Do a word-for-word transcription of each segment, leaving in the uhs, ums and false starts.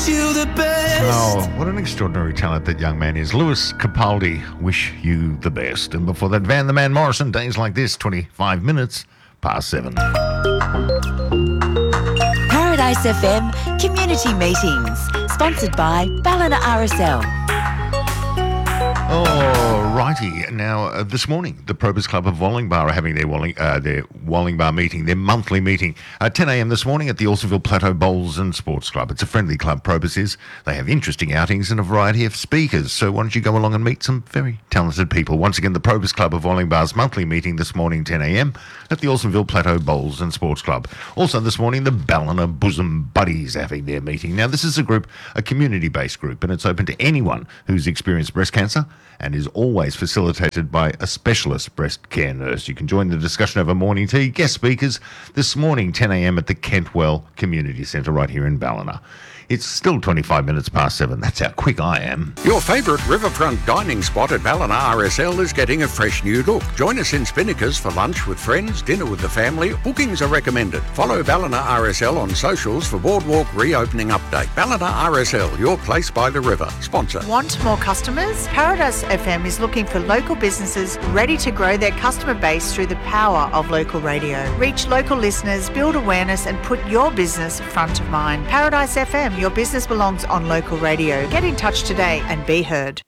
you the best. Oh, what an extraordinary talent that young man is. Lewis Capaldi, wish you the best. And before that, Van the Man Morrison, days like this, twenty-five minutes past seven. Paradise F M Community Meetings, sponsored by Ballina R S L. Oh, righty. Now, uh, this morning, the Probus Club of Wollongbar are having their Walling, uh, their Wollongbar meeting, their monthly meeting, at ten a.m. this morning at the Alstonville Plateau Bowls and Sports Club. It's a friendly club, Probus is. They have interesting outings and a variety of speakers, so why don't you go along and meet some very talented people. Once again, the Probus Club of Wollongbar's monthly meeting this morning, ten a.m. at the Alstonville Plateau Bowls and Sports Club. Also this morning, the Ballina Bosom Buddies are having their meeting. Now, this is a group, a community-based group, and it's open to anyone who's experienced breast cancer and is always facilitated by a specialist breast care nurse. You can join the discussion over morning tea. Guest speakers this morning, ten a.m. at the Kentwell Community Centre right here in Ballina. It's still twenty-five minutes past seven. That's how quick I am. Your favourite riverfront dining spot at Ballina R S L is getting a fresh new look. Join us in Spinnaker's for lunch with friends, dinner with the family. Bookings are recommended. Follow Ballina R S L on socials for Boardwalk reopening update. Ballina R S L, your place by the river. Sponsor. Want more customers? Paradise F M is looking for local businesses ready to grow their customer base through the power of local radio. Reach local listeners, build awareness and put your business front of mind. Paradise F M, your business belongs on local radio. Get in touch today and be heard.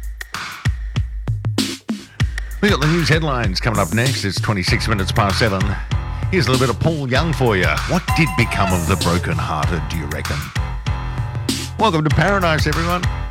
We got the news headlines coming up next. It's twenty-six minutes past seven. Here's a little bit of Paul Young for you. What did become of the broken-hearted, do you reckon? Welcome to Paradise, everyone.